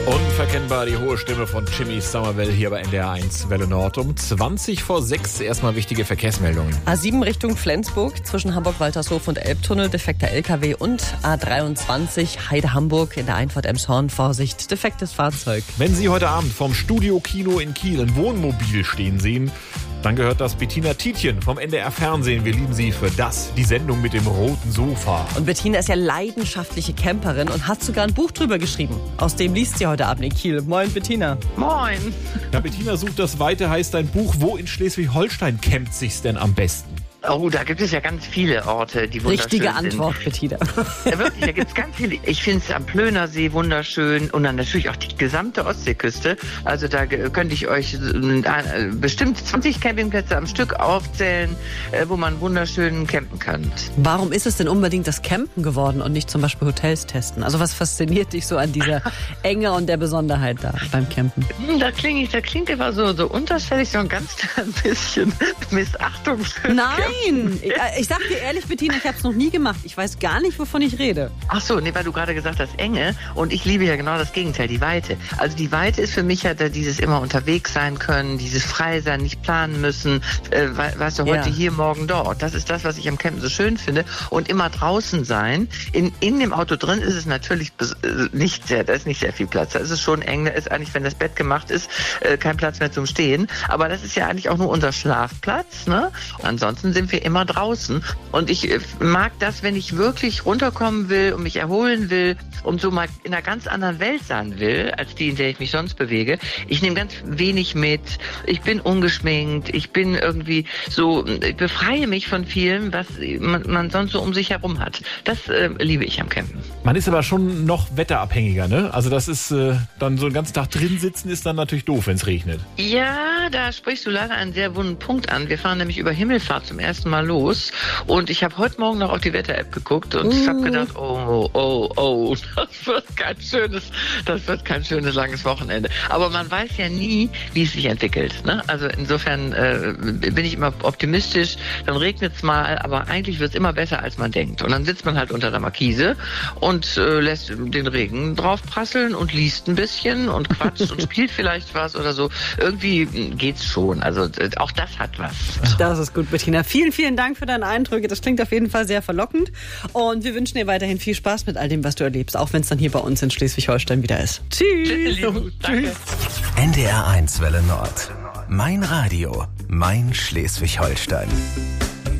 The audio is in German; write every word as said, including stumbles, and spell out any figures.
Unverkennbar die hohe Stimme von Jimmy Somerville hier bei N D R eins Welle Nord um zwanzig vor sechs. Erstmal wichtige Verkehrsmeldungen. A sieben Richtung Flensburg zwischen Hamburg-Waltershof und Elbtunnel, defekter L K W, und A dreiundzwanzig Heide-Hamburg in der Einfahrt Emshorn, Vorsicht, defektes Fahrzeug. Wenn Sie heute Abend vom Studio-Kino in Kiel ein Wohnmobil stehen sehen, dann gehört das Bettina Tietjen vom N D R Fernsehen. Wir lieben sie für das, die Sendung mit dem roten Sofa. Und Bettina ist ja leidenschaftliche Camperin und hat sogar ein Buch drüber geschrieben. Aus dem liest sie heute Abend in Kiel. Moin, Bettina. Moin. Ja, Bettina sucht das Weite, heißt dein Buch. Wo in Schleswig-Holstein campt sich's denn am besten? Oh, da gibt es ja ganz viele Orte, die wunderschön Richtige sind. Antwort, Bettina. Ja, wirklich, da gibt es ganz viele. Ich finde es am Plönersee wunderschön und dann natürlich auch die gesamte Ostseeküste. Also da ge- könnte ich euch äh, bestimmt zwanzig Campingplätze am Stück aufzählen, äh, wo man wunderschön campen kann. Warum ist es denn unbedingt das Campen geworden und nicht zum Beispiel Hotels testen? Also was fasziniert dich so an dieser Enge und der Besonderheit da beim Campen? Hm, da klingt da klingt immer so, so unterschwellig, so ein ganz klein bisschen Missachtung für Nein! Ich, ich sag dir ehrlich, Bettina, ich habe es noch nie gemacht. Ich weiß gar nicht, wovon ich rede. Ach so, nee, weil du gerade gesagt hast, Enge. Und ich liebe ja genau das Gegenteil, die Weite. Also die Weite ist für mich ja da dieses immer unterwegs sein können, dieses frei sein, nicht planen müssen. Äh, weißt du, heute Ja. hier, morgen dort. Das ist das, was ich am Campen so schön finde. Und immer draußen sein. In, in dem Auto drin ist es natürlich bes- äh, nicht sehr, da ist nicht sehr viel Platz. Da ist es schon eng. Da ist eigentlich, wenn das Bett gemacht ist, äh, kein Platz mehr zum Stehen. Aber das ist ja eigentlich auch nur unser Schlafplatz, ne? Ansonsten sind wir immer draußen. Und ich äh, mag das, wenn ich wirklich runterkommen will und mich erholen will und so mal in einer ganz anderen Welt sein will, als die, in der ich mich sonst bewege. Ich nehme ganz wenig mit. Ich bin ungeschminkt. Ich bin irgendwie so, ich befreie mich von vielem, was man, man sonst so um sich herum hat. Das äh, liebe ich am Campen. Man ist aber schon noch wetterabhängiger, ne? Also das ist äh, dann so den ganzen Tag drin sitzen ist dann natürlich doof, wenn es regnet. Ja, da sprichst du leider einen sehr wunden Punkt an. Wir fahren nämlich über Himmelfahrt zum ersten Mal los und ich habe heute Morgen noch auf die Wetter-App geguckt und ich habe gedacht, oh, oh, oh, das wird kein schönes, das wird kein schönes langes Wochenende. Aber man weiß ja nie, wie es sich entwickelt, ne? Also insofern äh, bin ich immer optimistisch. Dann regnet es mal, aber eigentlich wird es immer besser, als man denkt. Und dann sitzt man halt unter der Markise und äh, lässt den Regen drauf prasseln und liest ein bisschen und quatscht und spielt vielleicht was oder so. Irgendwie geht's schon. Also äh, auch das hat was. Das ist gut, Bettina. Vielen, vielen Dank für deine Eindrücke. Das klingt auf jeden Fall sehr verlockend. Und wir wünschen dir weiterhin viel Spaß mit all dem, was du erlebst, auch wenn es dann hier bei uns in Schleswig-Holstein wieder ist. Tschüss. Danke. N D R eins Welle Nord. Mein Radio, mein Schleswig-Holstein.